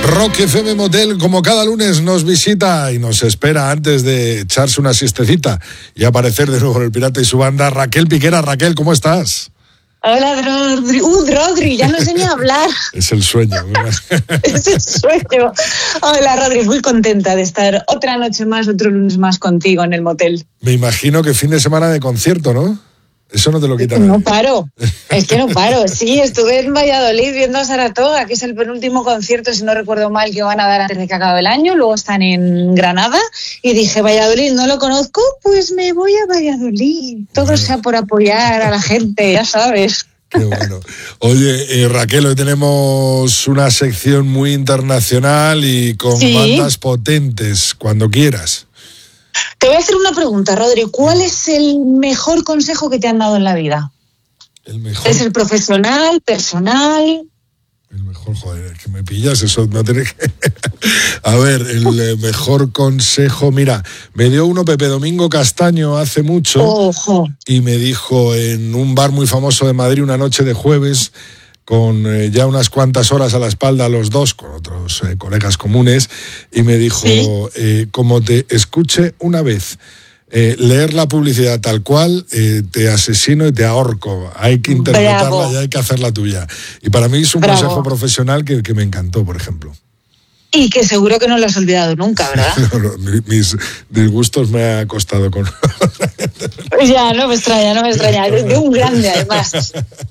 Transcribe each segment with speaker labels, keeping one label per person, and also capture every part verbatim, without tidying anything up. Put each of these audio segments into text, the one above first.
Speaker 1: Rock F M Motel, como cada lunes, nos visita y nos espera antes de echarse una siestecita y aparecer de nuevo el Pirata y su banda, Raquel Piquera. Raquel, ¿cómo estás?
Speaker 2: Hola, Rodri. Uh, Rodri, ya no sé ni hablar.
Speaker 1: Es el sueño.
Speaker 2: Es el sueño. Hola, Rodri, muy contenta de estar otra noche más, otro lunes más contigo en el motel.
Speaker 1: Me imagino que fin de semana de concierto, ¿no? Eso no te lo quitan.
Speaker 2: No paro, es que no paro. Sí, estuve en Valladolid viendo a Saratoga, que es el penúltimo concierto, si no recuerdo mal, que van a dar antes de que acabe el año. Luego están en Granada y dije, Valladolid, no lo conozco, pues me voy a Valladolid. Todo bueno. Sea por apoyar a la gente, ya sabes.
Speaker 1: Qué bueno. Oye, eh, Raquel, hoy tenemos una sección muy internacional y con ¿Sí? bandas potentes, cuando quieras.
Speaker 2: Te voy a hacer una pregunta, Rodri. ¿Cuál es el mejor consejo que te han dado en la vida?
Speaker 1: El mejor.
Speaker 2: ¿Es el profesional, personal?
Speaker 1: El mejor, joder, que me pillas, eso no tenés que... A ver, el mejor consejo, mira, me dio uno Pepe Domingo Castaño hace mucho.
Speaker 2: Ojo.
Speaker 1: Y me dijo en un bar muy famoso de Madrid una noche de jueves, con eh, ya unas cuantas horas a la espalda los dos, con otros eh, colegas comunes, y me dijo, ¿Sí? eh, como te escuche una vez eh, leer la publicidad tal cual, eh, te asesino y te ahorco. Hay que interpretarla Bravo. Y hay que hacerla tuya. Y para mí es un Bravo. consejo profesional que, que me encantó, por ejemplo.
Speaker 2: Y que seguro que no lo has olvidado nunca, ¿verdad?
Speaker 1: No, no, mis disgustos me ha costado con...
Speaker 2: Ya, no me extraña, no me extraña. De un grande, además.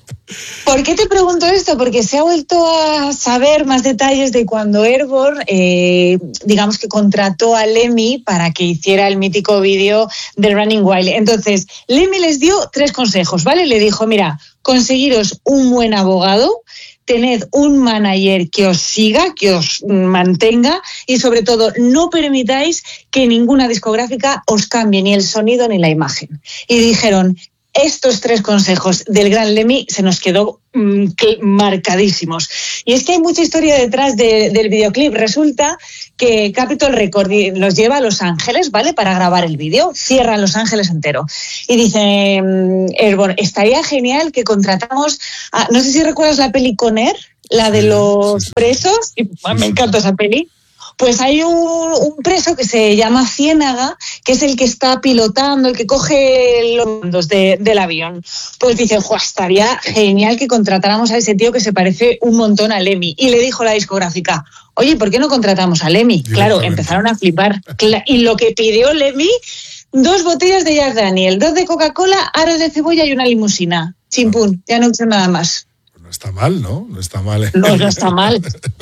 Speaker 2: ¿Por qué te pregunto esto? Porque se ha vuelto a saber más detalles de cuando Airborne, eh, digamos que contrató a Lemmy para que hiciera el mítico vídeo de Running Wild. Entonces, Lemmy les dio tres consejos, ¿vale? Le dijo, mira, conseguiros un buen abogado, tened un manager que os siga, que os mantenga y sobre todo no permitáis que ninguna discográfica os cambie ni el sonido ni la imagen. Y dijeron, estos tres consejos del gran Lemmy se nos quedó mmm, marcadísimos. Y es que hay mucha historia detrás de, del videoclip. Resulta que Capitol Records los lleva a Los Ángeles, ¿vale? Para grabar el vídeo. Cierra Los Ángeles entero. Y dice, Airborne, estaría genial que contratamos a, no sé si recuerdas la peli Conner, la de los presos. Y, bueno, me encanta esa peli. Pues hay un, un preso que se llama Ciénaga, que es el que está pilotando, el que coge los mandos de, del avión. Pues dice, jo, estaría genial que contratáramos a ese tío que se parece un montón a Lemmy. Y le dijo la discográfica, oye, ¿por qué no contratamos a Lemmy? Claro, empezaron a flipar. Y lo que pidió Lemmy, dos botellas de Jack Daniel, dos de Coca-Cola, aros de cebolla y una limusina. Chimpún, ya no he hecho nada más.
Speaker 1: No está mal, ¿no? No está mal.
Speaker 2: No, no está mal.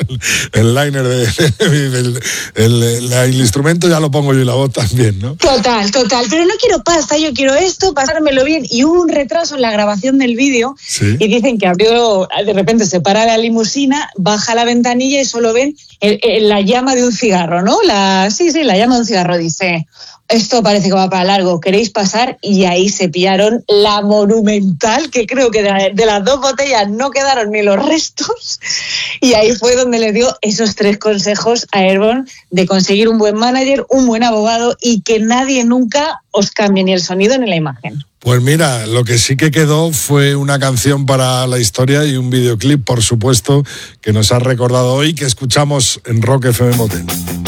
Speaker 1: El, el liner, de, el, el, el, el, el instrumento ya lo pongo yo y la voz también, ¿no?
Speaker 2: Total, total. Pero no quiero pasta, yo quiero esto, pasármelo bien. Y hubo un retraso en la grabación del vídeo. ¿Sí? Y dicen que abrió, de repente se para la limusina, baja la ventanilla y solo ven el, el, la llama de un cigarro, ¿no? La, sí, sí, la llama de un cigarro. Dice, esto parece que va para largo, ¿queréis pasar? Y ahí se pillaron la monumental, que creo que de, de las dos botellas no quedaron ni los restos. Y ahí fue donde le dio esos tres consejos a Airborne de conseguir un buen manager, un buen abogado y que nadie nunca os cambie ni el sonido ni la imagen.
Speaker 1: Pues mira, lo que sí que quedó fue una canción para la historia y un videoclip, por supuesto, que nos has recordado hoy, que escuchamos en Rock F M Motel.